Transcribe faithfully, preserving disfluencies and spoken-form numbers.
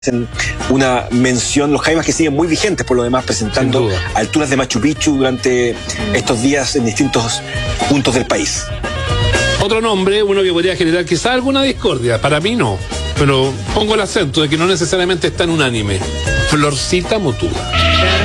una mención, los Jaivas que siguen muy vigentes por lo demás, presentando alturas de Machu Picchu durante estos días en distintos puntos del país. Otro nombre, uno que podría generar quizá alguna discordia, para mí no, pero pongo el acento de que no necesariamente está en un anime: Florcita Motúa.